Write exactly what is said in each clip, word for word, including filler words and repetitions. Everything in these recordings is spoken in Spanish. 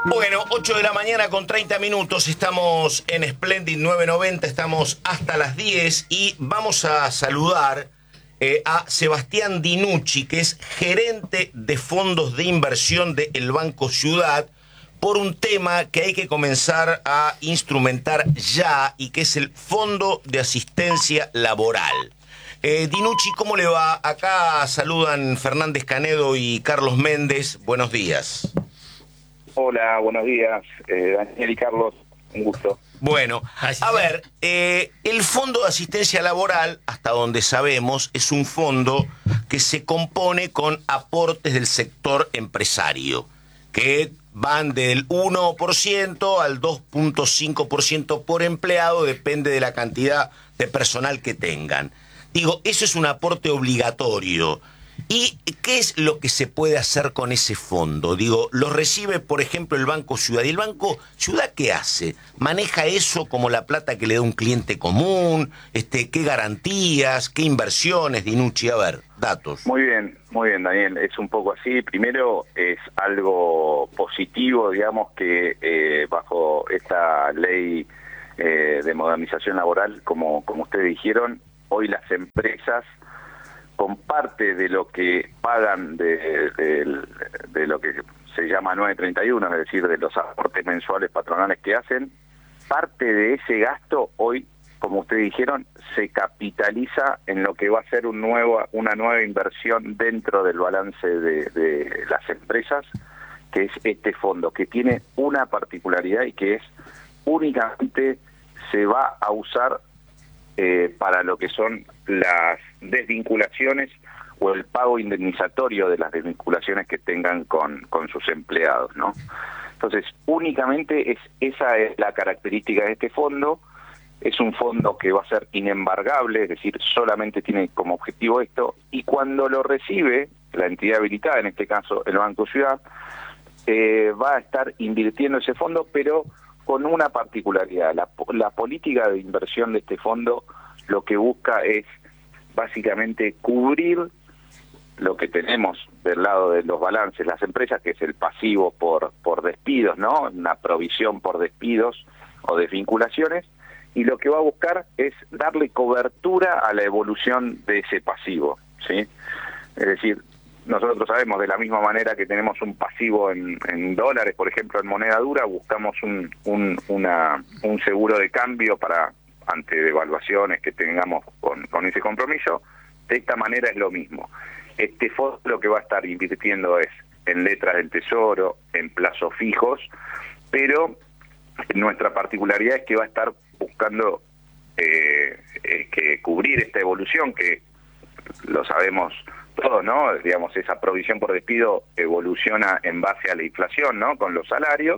Bueno, ocho de la mañana con treinta minutos, estamos en Splendid nueve noventa, estamos hasta las diez y vamos a saludar eh, a Sebastián Dinucci, que es gerente de fondos de inversión del Banco Ciudad, por un tema que hay que comenzar a instrumentar ya y que es el Fondo de Asistencia Laboral. Eh, Dinucci, ¿cómo le va? Acá saludan Fernández Canedo y Carlos Méndez. Buenos días. Hola, buenos días, eh, Daniel y Carlos, un gusto. Bueno, a ver, eh, el Fondo de Asistencia Laboral, hasta donde sabemos, es un fondo que se compone con aportes del sector empresario, que van del uno por ciento al dos punto cinco por ciento por empleado, depende de la cantidad de personal que tengan. Digo, eso es un aporte obligatorio. ¿Y qué es lo que se puede hacer con ese fondo? Digo, lo recibe, por ejemplo, el Banco Ciudad. ¿Y el Banco Ciudad qué hace? ¿Maneja eso como la plata que le da un cliente común? Este, ¿qué garantías? ¿Qué inversiones, Dinucci? A ver, datos. Muy bien, muy bien, Daniel. Es un poco así. Primero, es algo positivo, digamos, que eh, bajo esta ley eh, de modernización laboral, como, como ustedes dijeron, hoy las empresas, con parte de lo que pagan de, de, de lo que se llama nueve treinta y uno, es decir, de los aportes mensuales patronales que hacen, parte de ese gasto hoy, como ustedes dijeron, se capitaliza en lo que va a ser un nuevo, una nueva inversión dentro del balance de, de las empresas, que es este fondo, que tiene una particularidad y que es únicamente se va a usar Eh, para lo que son las desvinculaciones o el pago indemnizatorio de las desvinculaciones que tengan con, con sus empleados, ¿no? Entonces, únicamente es esa es la característica de este fondo. Es un fondo que va a ser inembargable, es decir, solamente tiene como objetivo esto, y cuando lo recibe la entidad habilitada, en este caso el Banco Ciudad, eh, va a estar invirtiendo ese fondo, pero con una particularidad. La, la política de inversión de este fondo lo que busca es básicamente cubrir lo que tenemos del lado de los balances, las empresas, que es el pasivo por, por despidos, ¿no? Una provisión por despidos o desvinculaciones, y lo que va a buscar es darle cobertura a la evolución de ese pasivo, ¿sí? Es decir, nosotros sabemos, de la misma manera que tenemos un pasivo en, en dólares, por ejemplo, en moneda dura, buscamos un, un, una, un seguro de cambio para ante devaluaciones que tengamos con, con ese compromiso. De esta manera es lo mismo. Este fondo lo que va a estar invirtiendo es en letras del Tesoro, en plazos fijos, pero nuestra particularidad es que va a estar buscando eh, eh, que cubrir esta evolución, que lo sabemos todos, ¿no? Digamos, esa provisión por despido evoluciona en base a la inflación, ¿no? Con los salarios.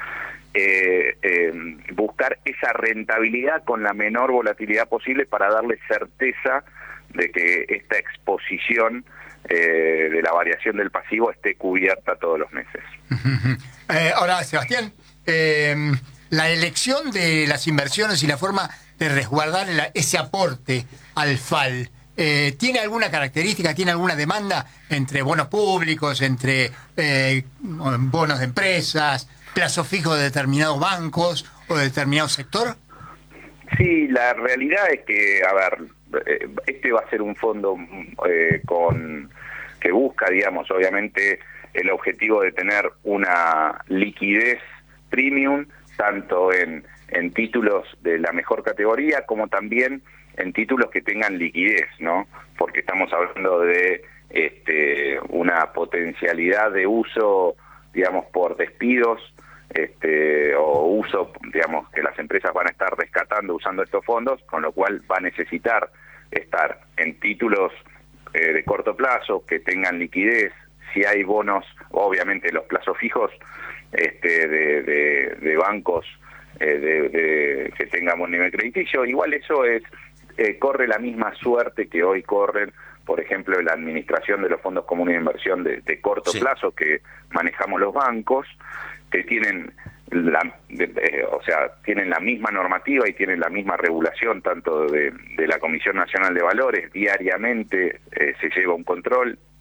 Eh, eh, buscar esa rentabilidad con la menor volatilidad posible para darle certeza de que esta exposición eh, de la variación del pasivo esté cubierta todos los meses. Eh, ahora, Sebastián, eh, la elección de las inversiones y la forma de resguardar el, ese aporte al F A L, Eh, ¿tiene alguna característica, tiene alguna demanda entre bonos públicos, entre eh, bonos de empresas, plazos fijos de determinados bancos o de determinado sector? Sí, la realidad es que, a ver, eh, este va a ser un fondo eh, con que busca, digamos, obviamente el objetivo de tener una liquidez premium, tanto en, en títulos de la mejor categoría como también en títulos que tengan liquidez, ¿no? Porque estamos hablando de este, una potencialidad de uso, digamos, por despidos, este, o uso, digamos, que las empresas van a estar rescatando usando estos fondos, con lo cual va a necesitar estar en títulos eh, de corto plazo, que tengan liquidez. Si hay bonos, obviamente los plazos fijos este, de, de, de bancos eh, de, de, que tengan buen nivel crediticio, igual eso es Eh, corre la misma suerte que hoy corren, por ejemplo, la administración de los fondos comunes de inversión de, de corto sí. plazo que manejamos los bancos, que tienen la, de, eh, o sea, tienen la misma normativa y tienen la misma regulación, tanto de, de la Comisión Nacional de Valores. Diariamente eh, se lleva un control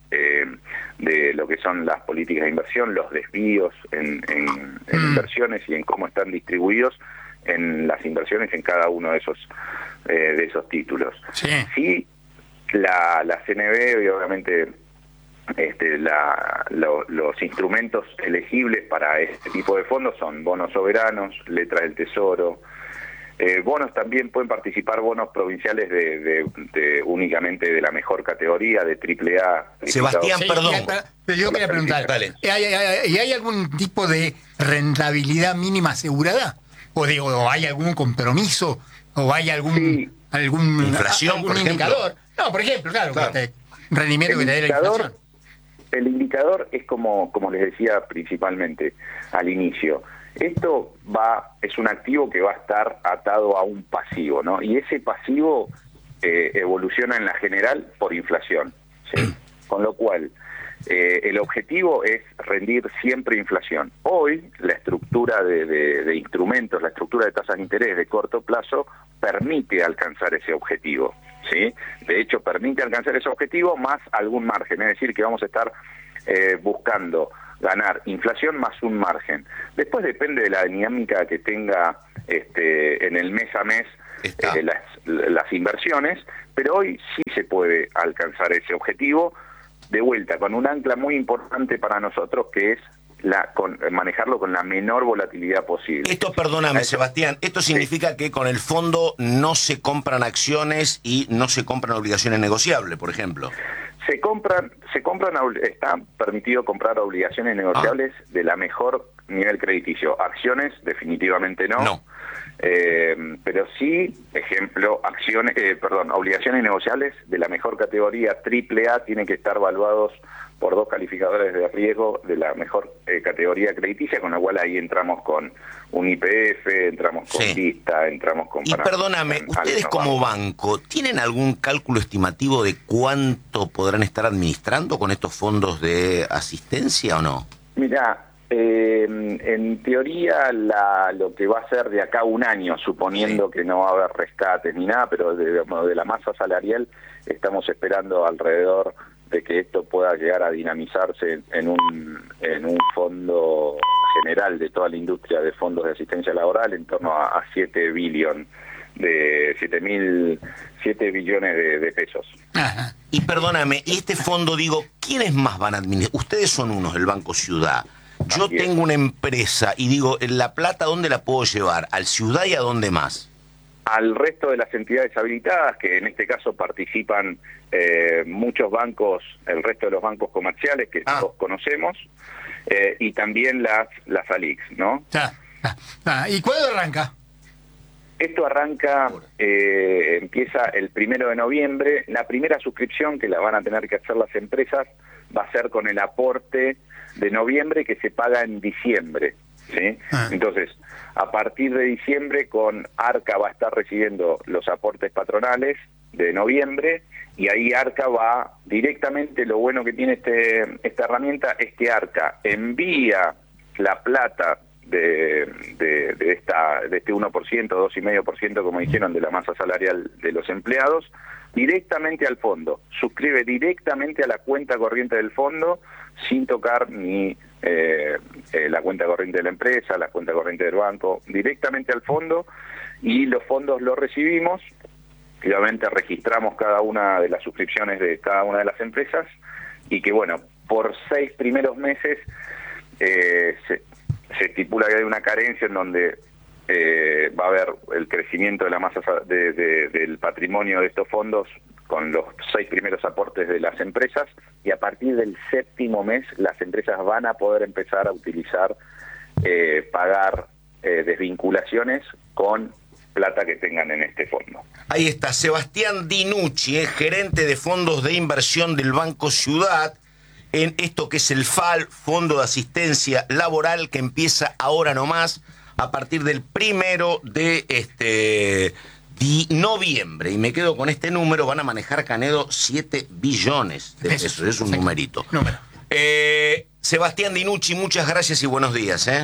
eh, de lo que son las políticas de inversión, los desvíos en, en, en Mm. inversiones y en cómo están distribuidos en las inversiones en cada uno de esos eh, de esos títulos. Sí. Sí, la, la C N B y obviamente este, la, lo, los instrumentos elegibles para este tipo de fondos son bonos soberanos, letras del tesoro. Eh, bonos también pueden participar bonos provinciales de, de, de únicamente de la mejor categoría, de triple A. Sebastián, Sí, perdón. y hay- pero yo quería preguntar, Dale. ¿y hay, hay- y hay algún tipo de rentabilidad mínima asegurada? ¿O digo, o hay algún compromiso? ¿O hay algún Sí. algún, Inflación, algún por ejemplo. indicador? No, por ejemplo, claro, Claro. que te- rendimiento El que te dé la indicador- inflación. El indicador es como, como les decía principalmente al inicio. Esto va, es un activo que va a estar atado a un pasivo, ¿no? Y ese pasivo eh, evoluciona en la general por inflación, ¿sí? Con lo cual, eh, el objetivo es rendir siempre inflación. Hoy, la estructura de, de, de instrumentos, la estructura de tasas de interés de corto plazo, permite alcanzar ese objetivo, ¿sí? De hecho, permite alcanzar ese objetivo más algún margen, es decir, que vamos a estar eh, buscando ganar inflación más un margen. Después depende de la dinámica que tenga este, en el mes a mes eh, las, las inversiones, pero hoy sí se puede alcanzar ese objetivo, de vuelta, con un ancla muy importante para nosotros, que es la con, manejarlo con la menor volatilidad posible. Esto, perdóname, Eso. Sebastián, esto significa que con el fondo no se compran acciones y no se compran obligaciones negociables, por ejemplo. Se compran, se compran, está permitido comprar obligaciones negociables ah. de la mejor nivel crediticio. Acciones, definitivamente no. No. Eh, pero sí, ejemplo, acciones, eh, perdón, obligaciones negociables de la mejor categoría triple A tienen que estar valuados por dos calificadores de riesgo de la mejor eh, categoría crediticia, con la cual ahí entramos con un I P F, entramos con sí. Vista, entramos con... Y perdóname, ¿ustedes como banco tienen algún cálculo estimativo de cuánto podrán estar administrando con estos fondos de asistencia o no? Mira, eh, en teoría la, lo que va a ser de acá a un año, suponiendo sí. que no va a haber rescates ni nada, pero de, de la masa salarial estamos esperando alrededor de que esto pueda llegar a dinamizarse en un, en un fondo general de toda la industria de fondos de asistencia laboral en torno a, a siete billones de siete mil siete billones de, de pesos. Ajá. Y perdóname, y este fondo, digo, ¿quiénes más van a administrar? Ustedes son unos, el Banco Ciudad. Yo Así tengo es. una empresa y digo, ¿la plata dónde la puedo llevar? ¿Al Ciudad y a dónde más? Al resto de las entidades habilitadas, que en este caso participan eh, muchos bancos, el resto de los bancos comerciales que ah. todos conocemos, eh, y también las las A L I Cs, ¿no? Ah, ah, ah. ¿Y cuándo arranca? Esto arranca, eh, empieza el primero de noviembre. La primera suscripción que la van a tener que hacer las empresas va a ser con el aporte de noviembre que se paga en diciembre, ¿sí? Ah. Entonces, a partir de diciembre con ARCA va a estar recibiendo los aportes patronales de noviembre y ahí ARCA va directamente, lo bueno que tiene este esta herramienta es que ARCA envía la plata de, de, de, esta, de este uno por ciento, dos coma cinco por ciento como dijeron de la masa salarial de los empleados, directamente al fondo, suscribe directamente a la cuenta corriente del fondo sin tocar ni eh, eh, la cuenta corriente de la empresa, la cuenta corriente del banco, directamente al fondo, y los fondos los recibimos, y obviamente registramos cada una de las suscripciones de cada una de las empresas, y que bueno, por seis primeros meses eh, se, se estipula que hay una carencia en donde eh, va a haber el crecimiento de la masa de, de, del patrimonio de estos fondos con los seis primeros aportes de las empresas, y a partir del séptimo mes las empresas van a poder empezar a utilizar, eh, pagar eh, desvinculaciones con plata que tengan en este fondo. Ahí está, Sebastián Dinucci, eh, gerente de fondos de inversión del Banco Ciudad, en esto que es el F A L, Fondo de Asistencia Laboral, que empieza ahora nomás, a partir del primero de este... de noviembre, y me quedo con este número, van a manejar, Canedo, siete billones de pesos, es un numerito. Número. Eh, Sebastián Dinucci, muchas gracias y buenos días. ¿eh?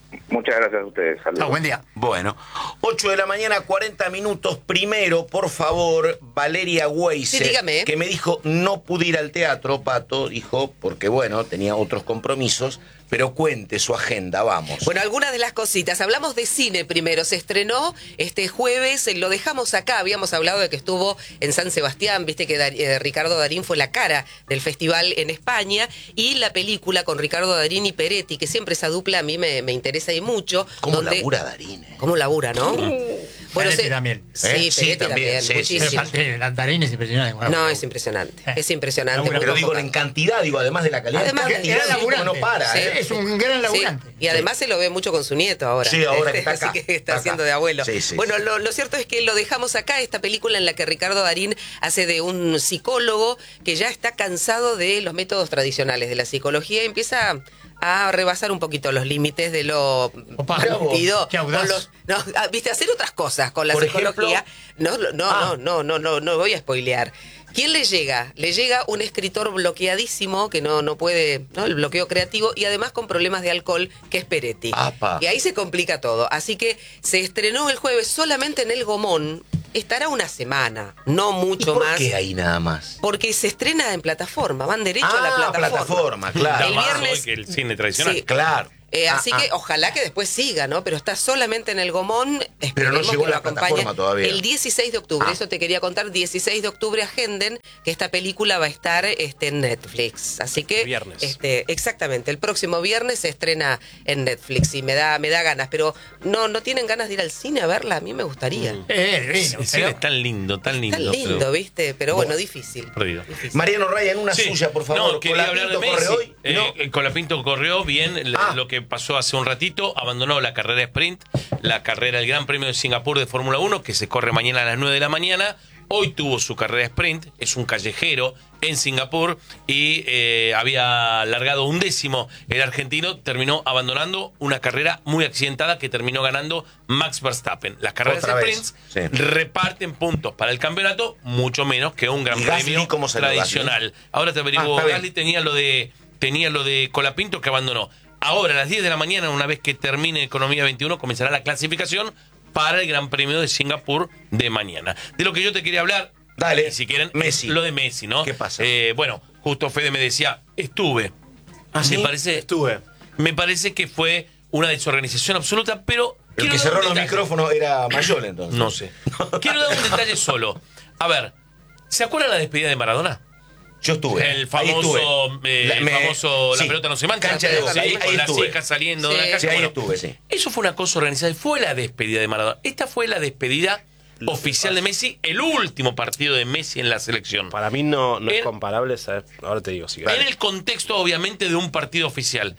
Muchas gracias a ustedes. Saludos. Chao, buen día. Bueno, ocho de la mañana, cuarenta minutos. Primero, por favor, Valeria Weiser, Sí, dígame. que me dijo no pude ir al teatro, Pato, dijo, porque bueno, tenía otros compromisos, pero cuente su agenda, vamos. Bueno, algunas de las cositas. Hablamos de cine primero. Se estrenó este jueves, lo dejamos acá. Habíamos hablado de que estuvo en San Sebastián, viste que Dar- eh, Ricardo Darín fue la cara del festival en España. Y la película con Ricardo Darín y Peretti, que siempre esa dupla a mí me, me interesa y mucho. ¿Cómo donde- labura Darín? eh? ¿Cómo labura, no? Peretti se- también. Sí, ¿Eh? Peretti Sí, también, también, sí, sí, muchísimo. La Darín es impresionante. Bueno, No, es impresionante. Eh. Es impresionante. Labura, muy Pero digo, convocado. en cantidad, digo, además de la calidad. Además, en Gran cantidad, laburante. no para, Sí. ¿eh? Es un gran Sí, laburante. y además se lo ve mucho con su nieto ahora. Sí, ahora que está Así acá, que está está acá. haciendo de abuelo. Sí, sí, bueno, sí. Lo, lo cierto es que lo dejamos acá, esta película en la que Ricardo Darín hace de un psicólogo que ya está cansado de los métodos tradicionales de la psicología y empieza a rebasar un poquito los límites de lo Opa, permitido. qué audaz. con los- no, ah, viste, hacer otras cosas con la Por psicología. No, no, no, Ah. no, no, no, no voy a spoilear. ¿Quién le llega? Le llega un escritor bloqueadísimo que no, no puede, ¿no? El bloqueo creativo y además con problemas de alcohol, que es Peretti. Apa. Y ahí se complica todo. Así que se estrenó el jueves solamente en el Gomón. Estará una semana, no ¿Y mucho por más. qué ahí nada más? Porque se estrena en plataforma, van derecho a la Ah, plataforma. plataforma, claro. El Da más viernes- hoy que el cine tradicional. Sí. Claro. Eh, Ah, así ah. que ojalá que después siga, ¿no? Pero está solamente en el Gomón. Pero no Esperemos llegó que a la lo acompañe. plataforma todavía. El dieciséis de octubre, Ah. eso te quería contar. dieciséis de octubre agenden que esta película va a estar este, en Netflix. Así que. Viernes. Este, exactamente. El próximo viernes se estrena en Netflix y me da, me da ganas. Pero no, no tienen ganas de ir al cine a verla. A mí me gustaría. Mm. Eh, El divino, cine pero- es tan lindo, tan lindo. Está lindo, pero- ¿viste? Pero bueno, difícil. Perdido. Difícil. Mariano Raya, en una Sí. suya, por favor. No, quería hablar de ¿Colapinto Messi. corre hoy? Eh, No. eh, Colapinto corrió bien la- Ah. lo que pasó hace un ratito, abandonó la carrera sprint, la carrera del Gran Premio de Singapur de Fórmula uno, que se corre mañana a las nueve de la mañana. Hoy tuvo su carrera sprint, es un callejero en Singapur y eh, había largado un décimo. El argentino terminó abandonando una carrera muy accidentada que terminó ganando Max Verstappen. Las carreras Otra vez, sprints sí. reparten puntos para el campeonato, mucho menos que un Gran ¿Y Gasly Premio cómo salió tradicional. Ahora te averiguo, Ah, está bien. Gasly tenía lo de tenía lo de Colapinto que abandonó. Ahora a las diez de la mañana, una vez que termine Economía veintiuno, comenzará la clasificación para el Gran Premio de Singapur de mañana. De lo que yo te quería hablar, Dale, y si quieren, Messi. lo de Messi, ¿no? ¿Qué pasa? Eh, bueno, justo Fede me decía, estuve. ¿Ah, sí? Me parece, Estuve. me parece que fue una desorganización absoluta, pero El quiero que dar un cerró los detalle. micrófonos era Mayol, entonces. No sé. Quiero dar un detalle solo. A ver, ¿se acuerdan la despedida de Maradona? Yo estuve. El Ahí famoso, estuve. eh, La- el me- famoso La sí. pelota no se mancha. Cancha de Sí, boca, ahí- con ahí las estuve. hijas saliendo de Sí. la casa. Sí, ahí Bueno, estuve, sí. Eso fue una cosa organizada y fue la despedida de Maradona. Esta fue la despedida oficial de Messi, el último partido de Messi en la selección. Para mí no, no es En- comparable, ¿sabes? Ahora te digo, si En el contexto, obviamente, de un partido oficial.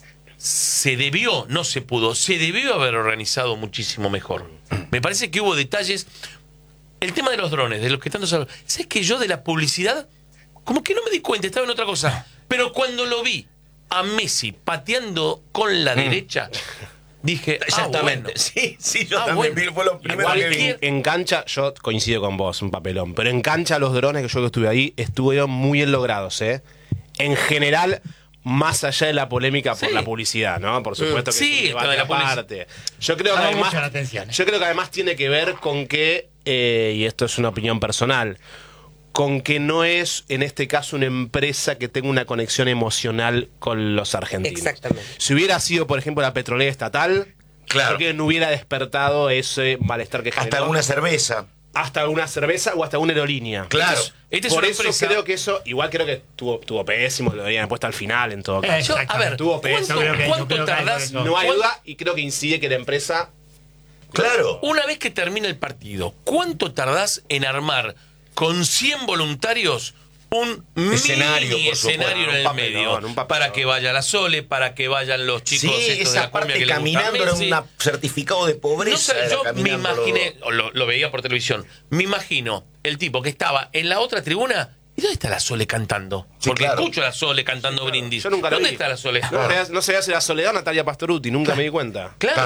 Se debió, no se pudo, se debió haber organizado muchísimo mejor. Me parece que hubo detalles. El tema de los drones, de los que tanto se habla. ¿Sabes que yo de la publicidad, como que no me di cuenta, estaba en otra cosa? Pero cuando lo vi a Messi pateando con la derecha, dije, ah, Exactamente. bueno. Sí, sí, yo Ah, también bueno. vi, fue lo primero Igual que vi. en, en cancha, yo coincido con vos, un papelón. Pero en cancha los drones que yo que estuve ahí estuvieron muy bien logrados, ¿eh? En general, más allá de la polémica por Sí. la publicidad, ¿no? Por supuesto que Sí, es un esto debate de la publicidad. aparte. Yo creo que Llama además, mucho la atención, ¿eh? yo creo que además tiene que ver con que, eh, y esto es una opinión personal, con que no es, en este caso, una empresa que tenga una conexión emocional con los argentinos. Exactamente. Si hubiera sido, por ejemplo, la petrolera estatal, Claro. creo que no hubiera despertado ese malestar que generó. Hasta alguna cerveza. Hasta alguna cerveza o hasta una aerolínea. Claro. Esta es Por una eso empresa- creo que eso, igual creo que tuvo, tuvo pésimo, lo deberían haber puesto al final en todo caso. Yo, a ver, Tuvo peso. ¿cuánto, Yo creo que- yo cuánto creo que algo de tardás? eso. No hay ¿cuán- duda y creo que incide que la empresa... Claro. Una vez que termina el partido, ¿cuánto tardás en armar con cien voluntarios un Escenario, mini por supuesto. escenario en Un el papelón, medio? un papelón. Para que vaya la Sole, para que vayan los chicos Sí, estos de esa la cumbia parte que les gusta caminando era Messi. un certificado de pobreza. No sé, era yo me caminando los imaginé, dos. o lo, lo veía por televisión, me imagino el tipo que estaba en la otra tribuna. ¿Y dónde está la Sole cantando? Sí, Porque claro. escucho a la Sole cantando brindis. Yo nunca lo ¿Dónde vi. está la Sole? No, sabía- no sabía si era Soledad o Natalia Pastoruti, nunca me di cuenta. Claro. Claro.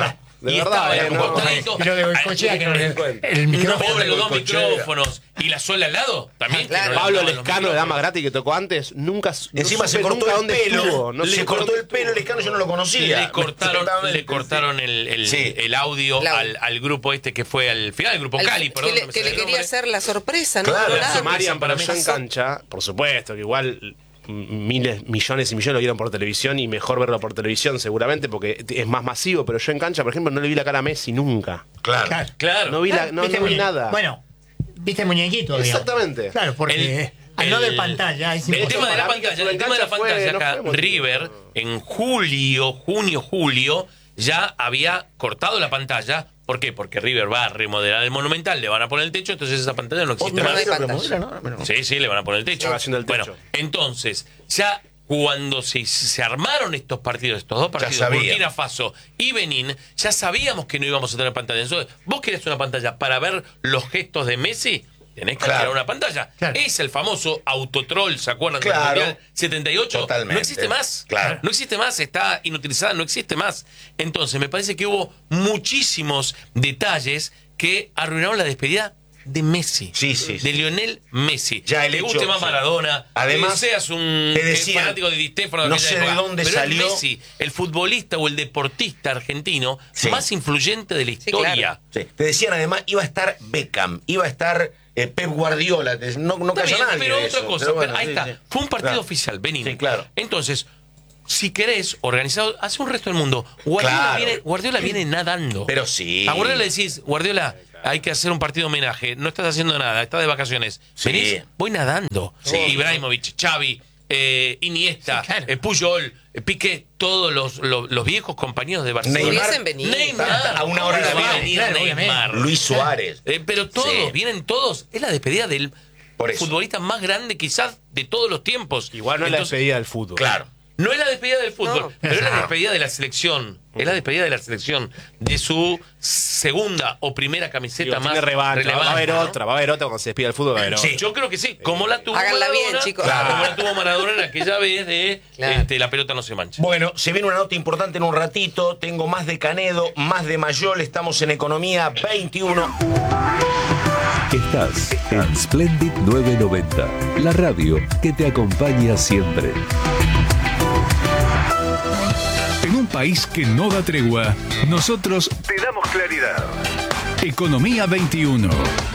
De y verdad, estaba eh, al no. costadito. Y lo de Goicoechea, que no le- el No, micrófono. pobre, los dos Goicoechea. micrófonos. Y la sola al lado también. Claro. que no le Pablo daban los Lescano de Dama micrófonos. Gratis que tocó antes, nunca no Encima se supe cortó nunca el dónde pelo. estuvo, no le sé cortó dónde el pelo, el escano yo no lo conocía. Le cortaron, Exactamente, le cortaron el, el, Sí. el audio Claro. al, al grupo este que fue al final, el grupo Al- Cali, que perdón. le, no me que sale le el quería nombre. hacer la sorpresa, ¿no? Claro, No, eso, nada. Marian, para pero mí yo en pasó. cancha, por supuesto, que igual miles, millones y millones lo vieron por televisión y mejor verlo por televisión seguramente porque es más masivo, pero yo en cancha, por ejemplo, no le vi la cara a Messi nunca. Claro. Claro. Claro. No vi, la, no, ¿Viste no vi muñe- nada. Bueno, viste muñequito, digamos. Exactamente. Claro, porque El- al no de el- pantalla es El imposible. tema de la Para mí que pantalla, fue el tema de la en cancha fue- pantalla no acá, fue emotivo. River en julio, junio, julio, ya había cortado la pantalla. ¿Por qué? Porque River va a remodelar el Monumental, le van a poner el techo, entonces esa pantalla no existe no más. hay pantalla. Sí, sí, le van a poner el techo. Estaba haciendo el techo. Bueno, entonces, ya cuando se, se armaron estos partidos, estos dos partidos, sabíamos. Burkina Faso y Benín, ya sabíamos que no íbamos a tener pantalla. Entonces, vos querés una pantalla para ver los gestos de Messi, tenés que Claro. alquilar una pantalla. Claro. Es el famoso autotroll, ¿se acuerdan Claro. del Mundial setenta y ocho? Totalmente. No existe más. Claro. No existe más, está inutilizada, no existe más. Entonces, me parece que hubo muchísimos detalles que arruinaron la despedida de Messi. Sí, sí, sí. De Lionel Messi. Ya el Te hecho, guste más sí. Maradona, Además, que seas un te decían, fanático de Di Stéfano de no aquella sé de época, dónde pero salió. es Messi, el futbolista o el deportista argentino Sí. más influyente de la historia. claro. Sí. Te decían además, iba a estar Beckham, iba a estar eh, Pep Guardiola, te- no, no Está cayó bien, nadie pero de otra eso. cosa, Pero pero bueno, ahí sí, está. sí. Fue un partido Claro. oficial, Benín. Sí, claro. Entonces, si querés, organizado, hace un resto del mundo. Guardiola, Claro. viene, Guardiola viene nadando. Pero sí. A Guardiola le decís, Guardiola, hay que hacer un partido homenaje, no estás haciendo nada, estás de vacaciones. Sí. Venís, voy nadando. Sí. Ibrahimovic, Xavi, eh, Iniesta, Sí, claro. eh, Puyol, eh, Piqué, todos los, los, los viejos compañeros de Barcelona. Neymar. Hubiesen venido. Neymar. A una hora de ¿Cómo la va a vida. venir Claro, Neymar? Luis Suárez. Eh, pero todos, Sí. vienen todos. Es la despedida del Por eso. futbolista más grande quizás de todos los tiempos. Igual no es Entonces, la despedida del fútbol. Claro. no es la despedida del fútbol, No. pero es la No. despedida de la selección. Es la despedida de la selección de su segunda o primera camiseta Digo, más tiene revancha. relevante, Va a haber ¿no? otra, va a haber otra cuando se despida el fútbol. Va a haber Sí. otra. Yo creo que sí, como la tuvo Háganla Maradona, bien, chicos. claro, como Claro. la tuvo Maradona en aquella vez de Claro. este, la pelota no se mancha. Bueno, se viene una nota importante en un ratito. Tengo más de Canedo, más de Mayol. Estamos en Economía veintiuno. Estás en Splendid novecientos noventa, la radio que te acompaña siempre. En un país que no da tregua, nosotros Te damos claridad. Economía veintiuno.